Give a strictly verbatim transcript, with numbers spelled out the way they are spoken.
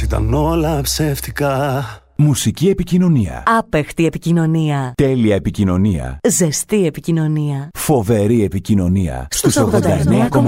ήταν όλα ψεύτικα. Μουσική επικοινωνία. Άπεχτη επικοινωνία. Τέλεια επικοινωνία. Ζεστή επικοινωνία. Φοβερή επικοινωνία. Στους ογδόντα εννέα